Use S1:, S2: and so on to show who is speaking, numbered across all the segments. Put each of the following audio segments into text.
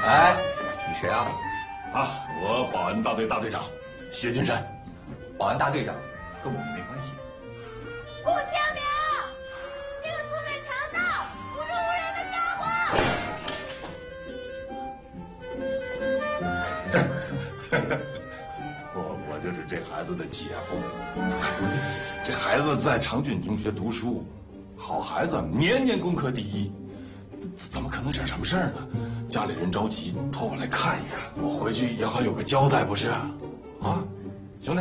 S1: 哎，你谁啊？
S2: 啊，我保安大队大队长薛俊山。
S1: 保安大队长，跟我们没关系。
S3: 顾清明，那个土匪强盗，目中无人的家伙！
S2: 我就是这孩子的姐夫。这孩子在长郡中学读书，好孩子，年年功课第一。怎么可能惹什么事儿呢？家里人着急，托我来看一看，我回去也好有个交代，不是？啊，兄弟，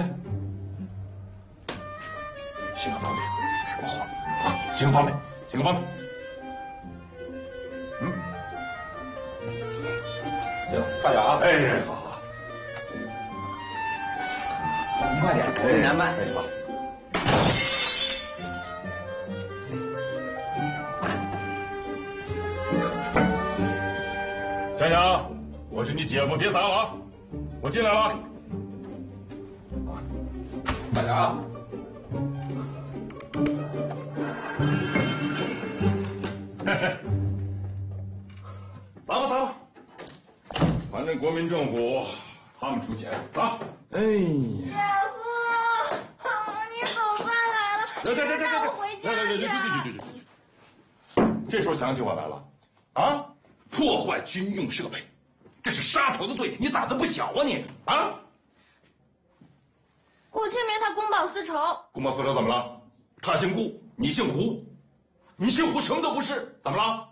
S2: 行个方便，别给我慌啊！行个方便，行个方便。
S1: 行，快点啊！
S2: 哎，好好。
S1: 你慢点，人难慢。
S2: 哎，好。想想，我是你姐夫，别撒了啊！我进来了。
S1: 快点啊！
S2: 撒吧撒吧，反正国民政府他们出钱，撒。哎呀，
S3: 姐夫，你总算来了，
S2: 行，
S3: 带我回家去。
S2: 这时候想起我来了，啊！破坏军用设备，这是杀头的罪，你胆子不小啊你啊！
S3: 顾清明他公报私仇，
S2: 公报私仇怎么了？他姓顾，你姓胡，你姓胡什么都不是，怎么了？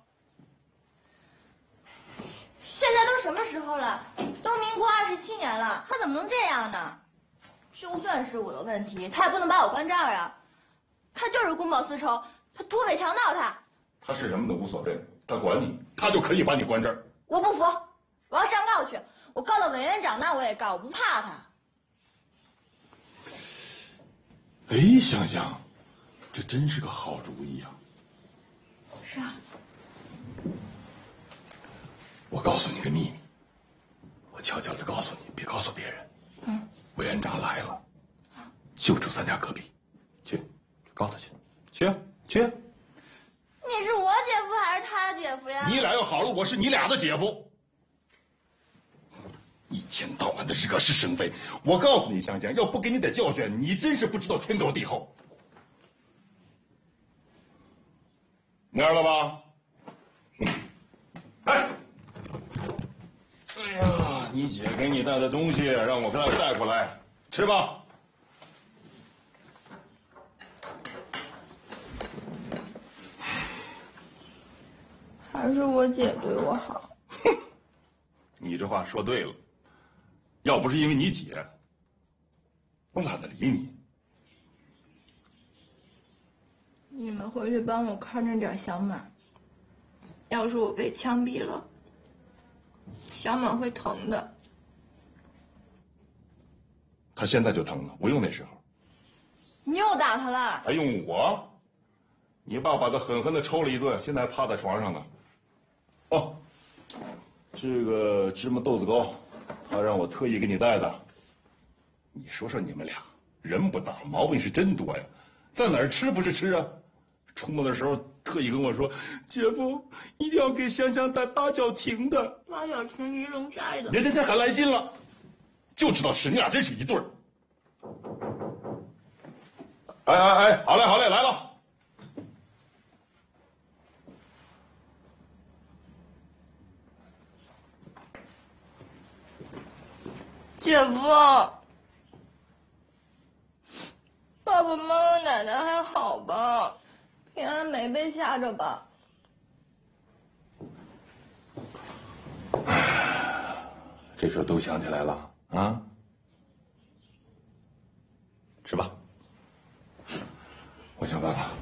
S3: 现在都什么时候了？都民国27年了，他怎么能这样呢？就算是我的问题，他也不能把我关这儿啊！他就是公报私仇，他土匪强盗他。
S2: 他是什么都无所谓，他管你，他就可以把你关这儿。
S3: 我不服，我要上告去，我告到委员长那儿我也告，我不怕他。
S2: 哎，想想，这真是个好主意啊！
S3: 是啊。
S2: 我告诉你个秘密，我悄悄的告诉你，别告诉别人。委员长来了，就住咱家隔壁，去告他去，去。
S3: 你是我姐夫还是他姐夫呀？
S2: 你俩要好了，我是你俩的姐夫。一天到晚的惹是生非，我告诉你，香香，要不给你点教训，你真是不知道天高地厚。明白了吧？哎呀，你姐给你带的东西，让我给她带过来，吃吧。
S3: 还是我姐对我好。
S2: 哼，你这话说对了。要不是因为你姐，我懒得理你。
S3: 你们回去帮我看着点小满。要是我被枪毙了，小满会疼的。
S2: 他现在就疼呢，不用那时候。
S3: 你又打他了？
S2: 还用我？你爸把他狠狠的抽了一顿，现在还趴在床上呢。哦，这个芝麻豆子糕，他让我特意给你带的。你说说你们俩，人不大，毛病是真多呀，在哪儿吃不是吃啊？出门的时候特意跟我说，姐夫一定要给香香带八角亭的。
S3: 八角亭鱼龙斋的。
S2: 这还来劲了，就知道吃，你俩真是一对儿。哎，好嘞，来了。
S3: 姐夫，爸爸妈妈奶奶还好吧？平安没被吓着吧？
S2: 这时候都想起来了啊！吃吧，我想办法